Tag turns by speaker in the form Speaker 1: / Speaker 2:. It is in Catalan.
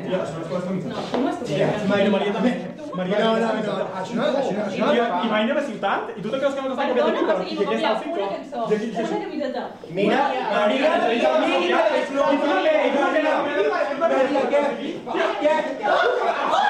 Speaker 1: Ja, això no és cosa
Speaker 2: No, tu no has tocat.
Speaker 1: Maria, Maria també. Maria,
Speaker 3: no, això no.
Speaker 1: I mai anem a ciutat? I tu te creus que no t'està copiant de
Speaker 2: Perdona, o
Speaker 1: TikTok?
Speaker 2: sigui,
Speaker 1: I aquesta al
Speaker 2: una cançó. Una camiseta.
Speaker 3: Mira, Maria,
Speaker 1: Maria,